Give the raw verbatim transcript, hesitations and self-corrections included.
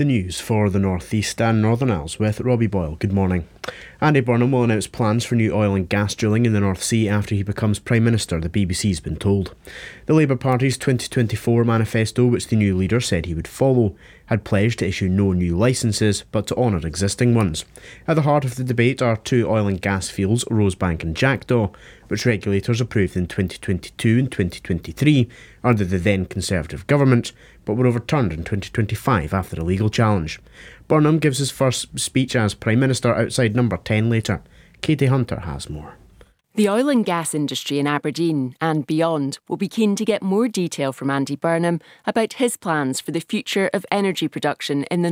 The news for the North East and Northern Isles with Robbie Boyle. Good morning. Andy Burnham will announce plans for new oil and gas drilling in the North Sea after he becomes Prime Minister, the B B C's been told. The Labour Party's twenty twenty-four manifesto, which the new leader said he would follow, had pledged to issue no new licences, but to honour existing ones. At the heart of the debate are two oil and gas fields, Rosebank and Jackdaw, which regulators approved in twenty twenty-two and twenty twenty-three under the then Conservative government, but were overturned in twenty twenty-five after a legal challenge. Burnham gives his first speech as Prime Minister outside Number ten later. Katie Hunter has more. The oil and gas industry in Aberdeen and beyond will be keen to get more detail from Andy Burnham about his plans for the future of energy production in the